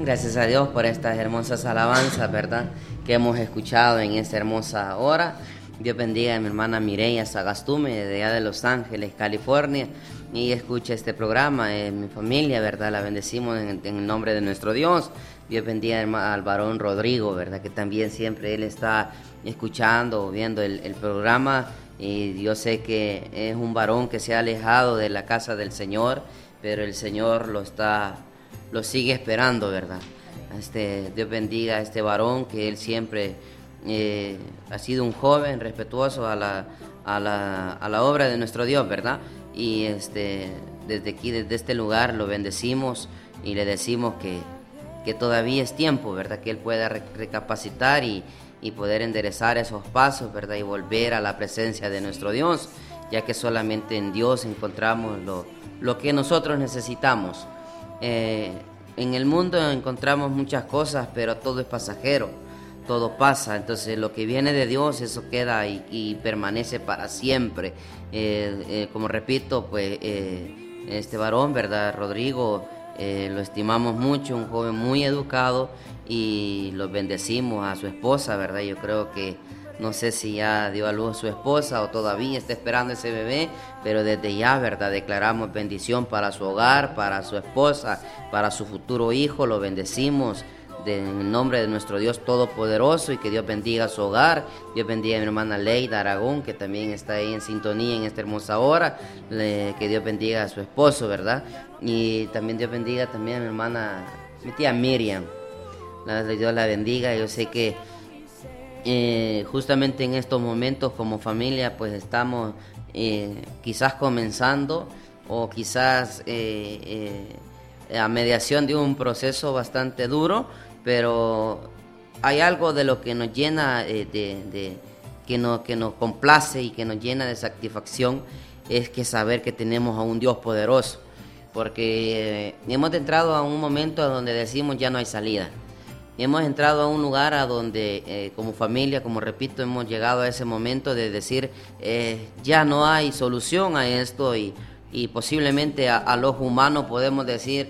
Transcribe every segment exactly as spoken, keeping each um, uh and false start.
Amén, gracias a Dios por estas hermosas alabanzas, ¿verdad?, que hemos escuchado en esta hermosa hora. Dios bendiga a mi hermana Mireya Sagastume, de allá de Los Ángeles, California, y escucha este programa, eh, mi familia, ¿verdad?, la bendecimos en, en el nombre de nuestro Dios. Dios bendiga al varón Rodrigo, ¿verdad?, que también siempre él está escuchando o viendo el, el programa, y yo sé que es un varón que se ha alejado de la casa del Señor, pero el Señor lo está, lo sigue esperando, ¿verdad? Este, Dios bendiga a este varón, que él siempre eh, ha sido un joven respetuoso a la, a la, a la obra de nuestro Dios, ¿verdad? Y este, desde aquí, desde este lugar, lo bendecimos y le decimos que, que todavía es tiempo, ¿verdad?, que él pueda re- recapacitar y, y poder enderezar esos pasos, ¿verdad?, y volver a la presencia de nuestro Dios, ya que solamente en Dios encontramos lo, lo que nosotros necesitamos. Eh, en el mundo encontramos muchas cosas, pero todo es pasajero, todo pasa. Entonces lo que viene de Dios, eso queda y, y permanece para siempre. Eh, eh, como repito, pues eh, este varón, ¿verdad?, Rodrigo, eh, lo estimamos mucho, un joven muy educado, y lo bendecimos a su esposa, ¿verdad? Yo creo que no sé si ya dio a luz su esposa o todavía está esperando ese bebé, pero desde ya, ¿verdad?, declaramos bendición para su hogar, para su esposa, para su futuro hijo. Lo bendecimos de, en el nombre de nuestro Dios Todopoderoso, y que Dios bendiga su hogar. Dios bendiga a mi hermana Leida Aragón, que también está ahí en sintonía en esta hermosa hora. Le, que Dios bendiga a su esposo, ¿verdad? Y también Dios bendiga también a mi hermana, mi tía Miriam. La, Dios la bendiga. Yo sé que Eh, justamente en estos momentos como familia pues estamos eh, quizás comenzando o quizás eh, eh, a mediación de un proceso bastante duro, pero hay algo de lo que nos llena eh, de, de que nos, que nos complace y que nos llena de satisfacción, es que saber que tenemos a un Dios poderoso, porque eh, hemos entrado a un momento donde decimos ya no hay salida. Hemos entrado a un lugar a donde eh, como familia, como repito, hemos llegado a ese momento de decir eh, ya no hay solución a esto, y, y posiblemente a, a los humanos podemos decir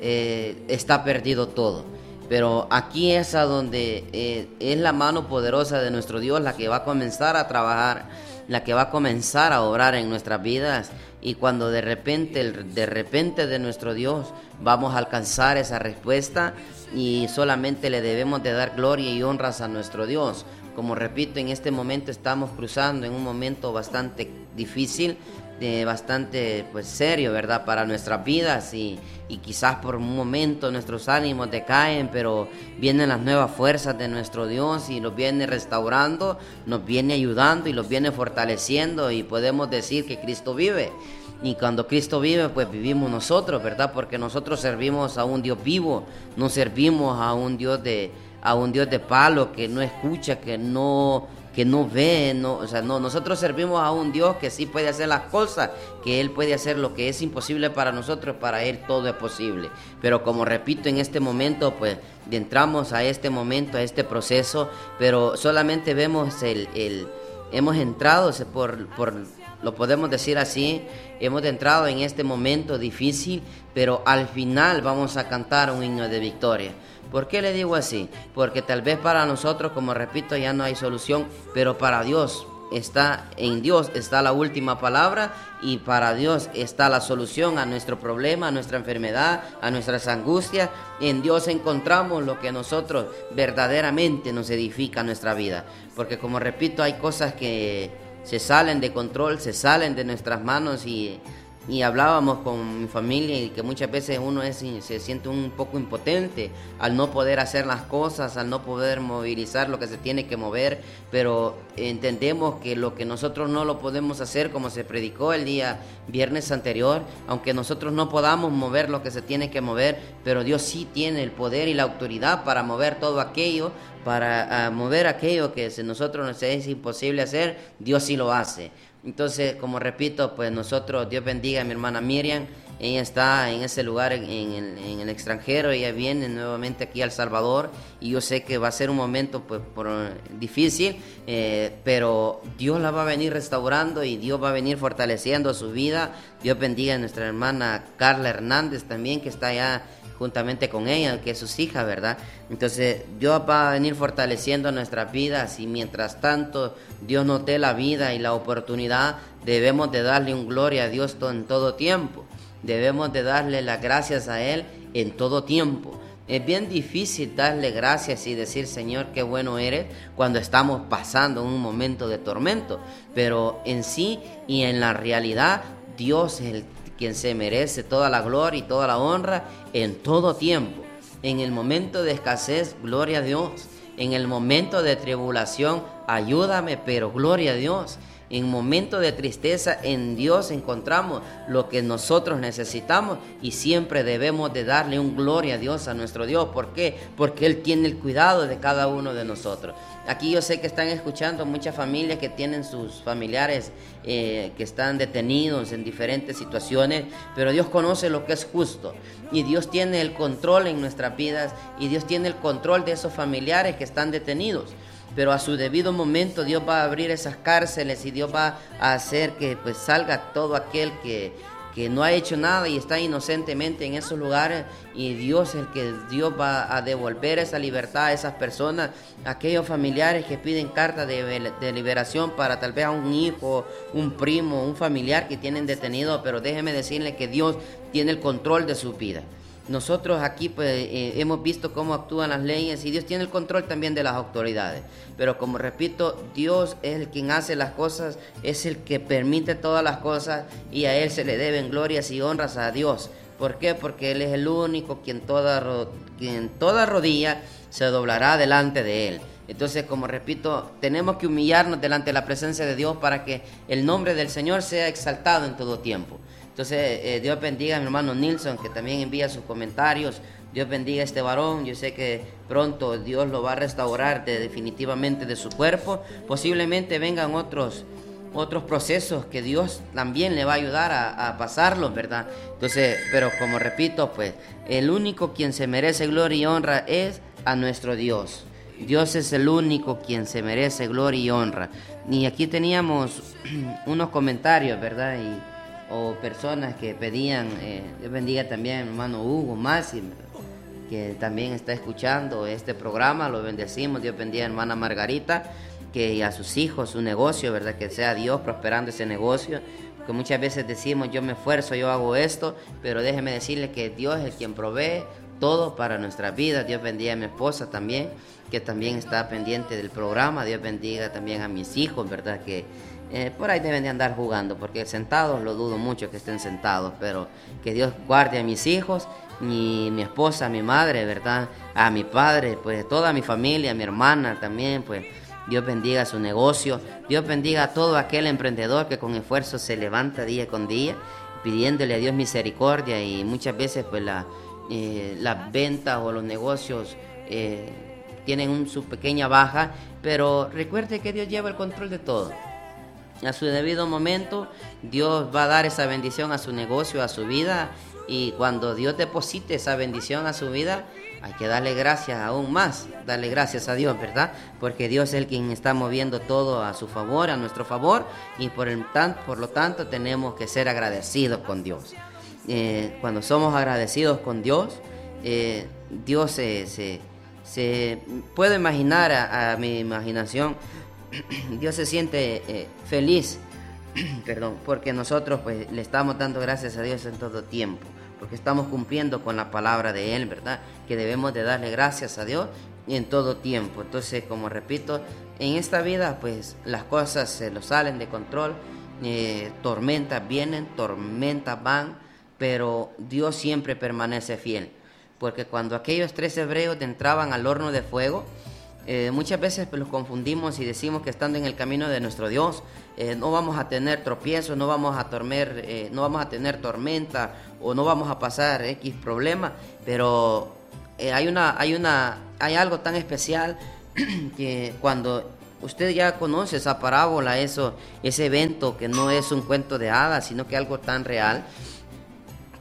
eh, está perdido todo. Pero aquí es a donde eh, es la mano poderosa de nuestro Dios la que va a comenzar a trabajar, la que va a comenzar a obrar en nuestras vidas. Y cuando de repente, de repente de nuestro Dios vamos a alcanzar esa respuesta, y solamente le debemos de dar gloria y honras a nuestro Dios. Como repito, en este momento estamos cruzando en un momento bastante difícil, eh, bastante pues serio, ¿verdad?, para nuestras vidas, y, y quizás por un momento nuestros ánimos decaen, pero vienen las nuevas fuerzas de nuestro Dios y los viene restaurando, nos viene ayudando y los viene fortaleciendo, y podemos decir que Cristo vive. Y cuando Cristo vive, pues vivimos nosotros, ¿verdad? Porque nosotros servimos a un Dios vivo, no servimos a un Dios de, a un Dios de palo que no escucha, que no, que no ve, no, o sea, no, nosotros servimos a un Dios que sí puede hacer las cosas, que Él puede hacer lo que es imposible para nosotros, para Él todo es posible. Pero como repito, en este momento, pues entramos a este momento, a este proceso, pero solamente vemos el, el hemos entrado por, por lo podemos decir así, hemos entrado en este momento difícil, pero al final vamos a cantar un himno de victoria. ¿Por qué le digo así? Porque tal vez para nosotros, como repito, ya no hay solución, pero para Dios está, en Dios está la última palabra, y para Dios está la solución a nuestro problema, a nuestra enfermedad, a nuestras angustias. En Dios encontramos lo que a nosotros verdaderamente nos edifica nuestra vida. Porque como repito, hay cosas que se salen de control, se salen de nuestras manos, y, y hablábamos con mi familia, y que muchas veces uno es, se siente un poco impotente al no poder hacer las cosas, al no poder movilizar lo que se tiene que mover, pero entendemos que lo que nosotros no lo podemos hacer, como se predicó el día viernes anterior, aunque nosotros no podamos mover lo que se tiene que mover, pero Dios sí tiene el poder y la autoridad para mover todo aquello, para uh, mover aquello que si nosotros nos es imposible hacer, Dios sí lo hace. Entonces, como repito, pues nosotros, Dios bendiga a mi hermana Miriam, ella está en ese lugar en, en, el, en el extranjero, ella viene nuevamente aquí a El Salvador y yo sé que va a ser un momento pues por, difícil, eh, pero Dios la va a venir restaurando y Dios va a venir fortaleciendo su vida. Dios bendiga a nuestra hermana Carla Hernández también, que está allá juntamente con ella, que es sus hijas, ¿verdad? Entonces Dios va a venir fortaleciendo nuestras vidas y mientras tanto Dios nos dé la vida y la oportunidad, debemos de darle un gloria a Dios en todo tiempo, debemos de darle las gracias a Él en todo tiempo. Es bien difícil darle gracias y decir, Señor, qué bueno eres, cuando estamos pasando un momento de tormento, pero en sí y en la realidad Dios es el quien se merece toda la gloria y toda la honra en todo tiempo. En el momento de escasez, gloria a Dios. En el momento de tribulación, ayúdame, pero gloria a Dios. En momentos de tristeza, en Dios encontramos lo que nosotros necesitamos y siempre debemos de darle un gloria a Dios, a nuestro Dios. ¿Por qué? Porque Él tiene el cuidado de cada uno de nosotros. Aquí yo sé que están escuchando muchas familias que tienen sus familiares eh, que están detenidos en diferentes situaciones, pero Dios conoce lo que es justo y Dios tiene el control en nuestras vidas y Dios tiene el control de esos familiares que están detenidos. Pero a su debido momento Dios va a abrir esas cárceles y Dios va a hacer que pues salga todo aquel que, que no ha hecho nada y está inocentemente en esos lugares, y Dios es el que Dios va a devolver esa libertad a esas personas, aquellos familiares que piden carta de, de liberación para tal vez a un hijo, un primo, un familiar que tienen detenido, pero déjeme decirle que Dios tiene el control de su vida. Nosotros aquí pues eh, hemos visto cómo actúan las leyes y Dios tiene el control también de las autoridades, pero como repito, Dios es el quien hace las cosas, es el que permite todas las cosas y a Él se le deben glorias y honras a Dios. ¿Por qué? Porque Él es el único quien toda, quien toda rodilla se doblará delante de Él. Entonces, como repito, tenemos que humillarnos delante de la presencia de Dios para que el nombre del Señor sea exaltado en todo tiempo. Entonces, eh, Dios bendiga a mi hermano Nilson, que también envía sus comentarios. Dios bendiga a este varón. Yo sé que pronto Dios lo va a restaurar de, definitivamente de su cuerpo. Posiblemente vengan otros, otros procesos que Dios también le va a ayudar a, a pasarlos, ¿verdad? Entonces, pero como repito, pues, el único quien se merece gloria y honra es a nuestro Dios. Dios es el único quien se merece gloria y honra. Y aquí teníamos unos comentarios, ¿verdad? Y o personas que pedían, eh, Dios bendiga también a mi hermano Hugo Masi, que también está escuchando este programa, lo bendecimos. Dios bendiga a hermana Margarita, que a sus hijos, su negocio, ¿verdad? Que sea Dios prosperando ese negocio, que muchas veces decimos, yo me esfuerzo, yo hago esto, pero déjeme decirle que Dios es el quien provee todo para nuestras vidas. Dios bendiga a mi esposa también, que también está pendiente del programa. Dios bendiga también a mis hijos, ¿verdad? Que Eh, por ahí deben de andar jugando, porque sentados lo dudo mucho que estén sentados, pero que Dios guarde a mis hijos, y mi esposa, a mi madre, ¿verdad? A mi padre, pues toda mi familia, a mi hermana también, pues Dios bendiga su negocio. Dios bendiga a todo aquel emprendedor que con esfuerzo se levanta día con día, pidiéndole a Dios misericordia, y muchas veces pues la, eh, las ventas o los negocios eh, tienen un, su pequeña baja, pero recuerde que Dios lleva el control de todo. A su debido momento, Dios va a dar esa bendición a su negocio, a su vida, y cuando Dios deposite esa bendición a su vida, hay que darle gracias aún más, darle gracias a Dios, ¿verdad? Porque Dios es el quien está moviendo todo a su favor, a nuestro favor, y por, el tan, por lo tanto tenemos que ser agradecidos con Dios. Eh, cuando somos agradecidos con Dios, eh, Dios se, se, se puede imaginar a, a mi imaginación, Dios se siente eh, feliz, perdón, porque nosotros pues le estamos dando gracias a Dios en todo tiempo, porque estamos cumpliendo con la palabra de Él, ¿verdad? Que debemos de darle gracias a Dios en todo tiempo. Entonces, como repito, en esta vida pues las cosas se nos salen de control, eh, tormentas vienen, tormentas van, pero Dios siempre permanece fiel, porque cuando aquellos tres hebreos entraban al horno de fuego, Eh, muchas veces pues, los confundimos y decimos que estando en el camino de nuestro Dios eh, no vamos a tener tropiezos, no vamos a tormer, eh, no vamos a tener tormenta o no vamos a pasar X problema, pero eh, hay una, hay una, hay algo tan especial que cuando usted ya conoce esa parábola, eso, ese evento que no es un cuento de hadas, sino que algo tan real,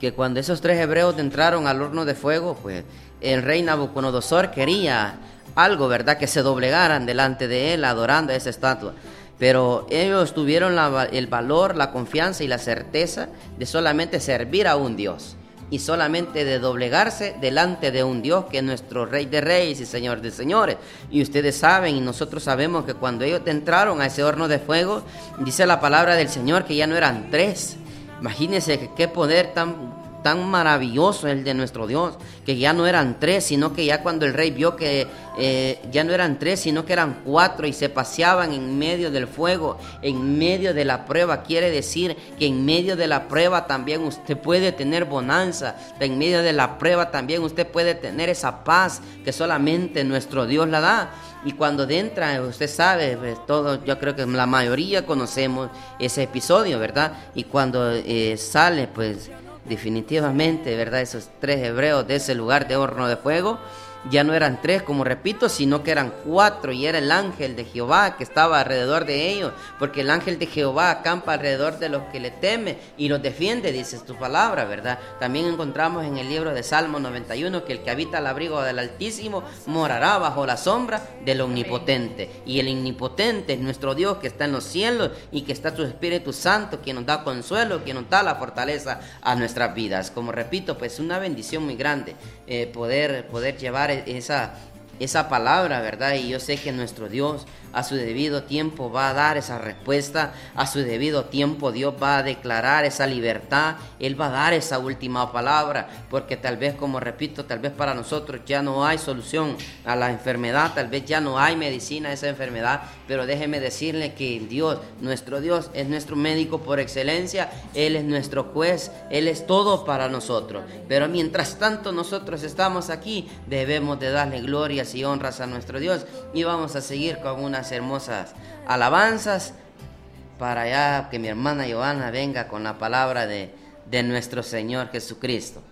que cuando esos tres hebreos entraron al horno de fuego, pues el rey Nabucodonosor quería algo, ¿verdad?, que se doblegaran delante de él adorando a esa estatua. Pero ellos tuvieron la, el valor, la confianza y la certeza de solamente servir a un Dios y solamente de doblegarse delante de un Dios que es nuestro Rey de Reyes y Señor de Señores. Y ustedes saben y nosotros sabemos que cuando ellos entraron a ese horno de fuego, dice la palabra del Señor que ya no eran tres. Imagínense qué poder tan... tan maravilloso el de nuestro Dios, que ya no eran tres, sino que ya cuando el rey vio que eh, ya no eran tres, sino que eran cuatro y se paseaban en medio del fuego, en medio de la prueba, quiere decir que en medio de la prueba también usted puede tener bonanza, en medio de la prueba también usted puede tener esa paz que solamente nuestro Dios la da. Y cuando entra, usted sabe, pues, todo, yo creo que la mayoría conocemos ese episodio, ¿verdad? Y cuando eh, sale, pues definitivamente, ¿verdad?, esos tres hebreos de ese lugar de horno de fuego, ya no eran tres, como repito, sino que eran cuatro, y era el ángel de Jehová que estaba alrededor de ellos, porque el ángel de Jehová acampa alrededor de los que le temen y los defiende, dice tu palabra, ¿verdad? También encontramos en el libro de Salmo noventa y uno que el que habita al abrigo del Altísimo morará bajo la sombra del Omnipotente, y el Omnipotente es nuestro Dios que está en los cielos y que está su Espíritu Santo, quien nos da consuelo, quien nos da la fortaleza a nuestras vidas. Como repito, pues una bendición muy grande eh, poder, poder llevar esa, esa palabra, ¿verdad? Y yo sé que nuestro Dios a su debido tiempo va a dar esa respuesta, a su debido tiempo Dios va a declarar esa libertad, Él va a dar esa última palabra, porque tal vez, como repito, tal vez para nosotros ya no hay solución a la enfermedad, tal vez ya no hay medicina a esa enfermedad, pero déjeme decirle que Dios, nuestro Dios, es nuestro médico por excelencia, Él es nuestro juez, Él es todo para nosotros. Pero mientras tanto nosotros estamos aquí, debemos de darle glorias y honras a nuestro Dios, y vamos a seguir con una hermosas alabanzas para ya que mi hermana Joana venga con la palabra de, de nuestro Señor Jesucristo.